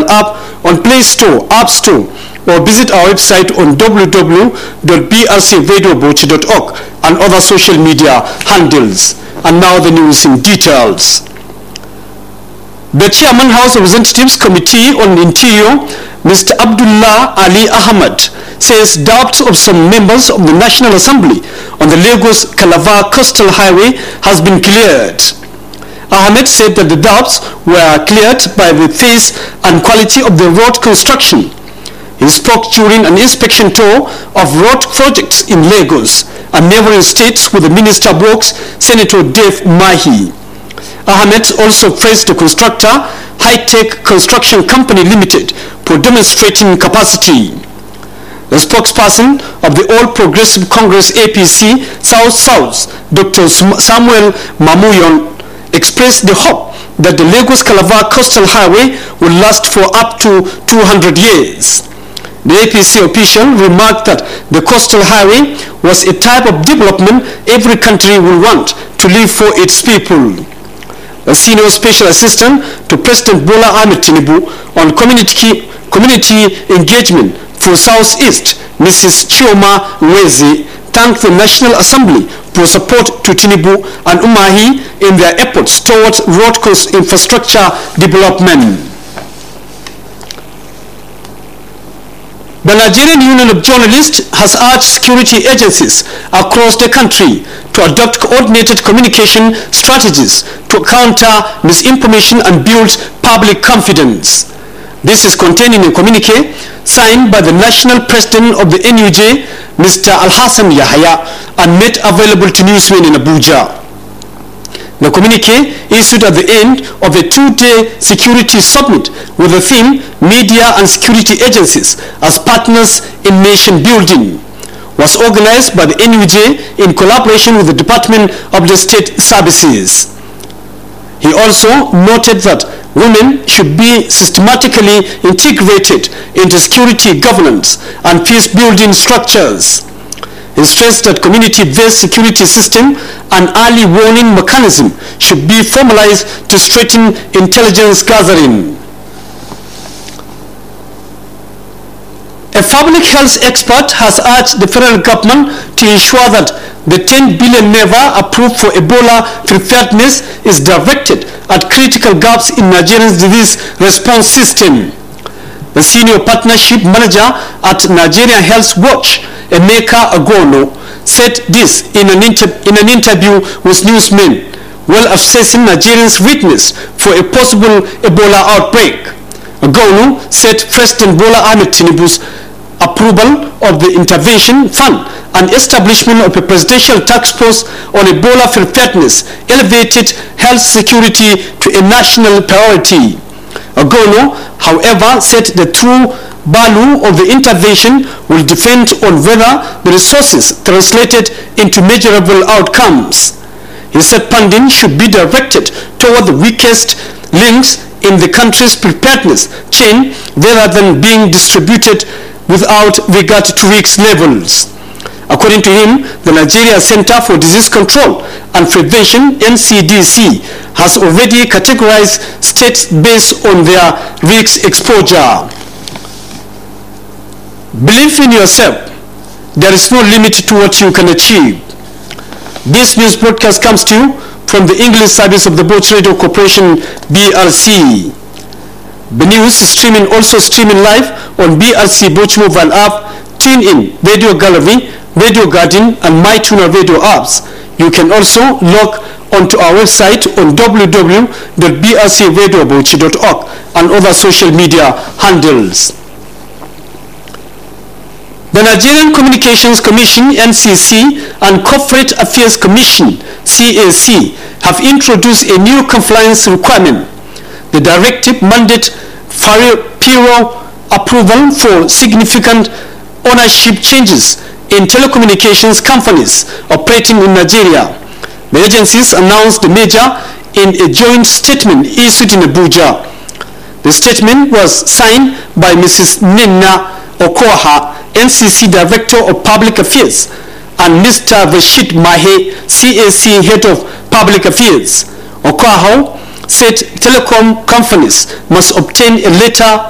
app on Play Store, App Store, or visit our website on www.brcradiobauchi.org and other social media handles. And now the news in details. The Chairman House of Representatives Committee on Interior, Mr. Abdullah Ali Ahmad, says doubts of some members of the National Assembly on the Lagos-Calabar Coastal Highway has been cleared. Ahmed said that the doubts were cleared by the phase and quality of the road construction. He spoke during an inspection tour of road projects in Lagos and neighboring states with the Minister of Works, Senator Dave Mahi. Ahmed also praised the constructor, High-Tech Construction Company Limited, for demonstrating capacity. The spokesperson of the All Progressive Congress APC South, Dr. Samuel Mamuyon, expressed the hope that the Lagos-Calabar Coastal Highway will last for up to 200 years. The APC official remarked that the coastal highway was a type of development every country will want to live for its people. A senior special assistant to President Bola Ahmed Tinubu on community engagement for Southeast, Mrs. Chioma Weze, thanked the National Assembly for support to Tinubu and Umahi in their efforts towards road infrastructure development. The Nigerian Union of Journalists has urged security agencies across the country to adopt coordinated communication strategies to counter misinformation and build public confidence. This is contained in a communique signed by the National President of the NUJ, Mr. Alhassan Yahya, and made available to newsmen in Abuja. The communique issued at the end of a two-day security summit with the theme Media and Security Agencies as Partners in Nation Building was organized by the NUJ in collaboration with the Department of the State Services. He also noted that women should be systematically integrated into security governance and peace-building structures. He stressed that community-based security system and early warning mechanism should be formalized to strengthen intelligence gathering. A public health expert has urged the federal government to ensure that the 10 billion naira approved for Ebola preparedness is directed at critical gaps in Nigeria's disease response system. The senior partnership manager at Nigeria Health Watch, Emeka Agono, said this in an interview with newsmen while assessing Nigerians' readiness for a possible Ebola outbreak. Agono said President Bola Ahmed Tinubu's approval of the intervention fund and establishment of a presidential task force on Ebola preparedness elevated health security to a national priority. Agono, however, said the true value of the intervention will depend on whether the resources translated into measurable outcomes. He said funding should be directed toward the weakest links in the country's preparedness chain rather than being distributed without regard to risk levels. According to him, the Nigeria Center for Disease Control and Prevention, NCDC, has already categorized states based on their risk exposure. Believe in yourself. There is no limit to what you can achieve. This news broadcast comes to you from the English service of the Bauchi Radio Corporation, BRC. The news is also streaming live on BRC Bauchi mobile app, TuneIn, Radio Gallery, Radio Garden, and MyTuner Radio apps. You can also log onto our website on www.brcradiobauchi.org and other social media handles. The Nigerian Communications Commission, NCC, and Corporate Affairs Commission, CAC, have introduced a new compliance requirement. The directive mandates prior approval for significant ownership changes in telecommunications companies operating in Nigeria. The agencies announced the measure in a joint statement issued in Abuja. The statement was signed by Mrs. Nina Okoha, NCC Director of Public Affairs, and Mr. Rashid Mahe, CAC Head of Public Affairs. Okoha said telecom companies must obtain a letter